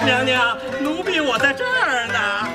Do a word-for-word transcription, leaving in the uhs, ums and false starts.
娘娘，奴婢我在这儿呢。